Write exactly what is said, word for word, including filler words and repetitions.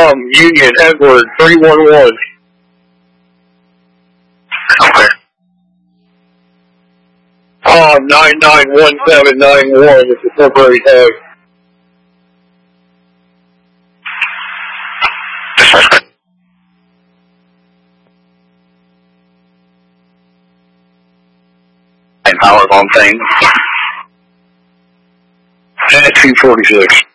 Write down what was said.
Tom, Union, Edward, three one one. Okay. Tom, nine nine one seven nine one. It's a temporary tag. And powers on thing. At two forty-six.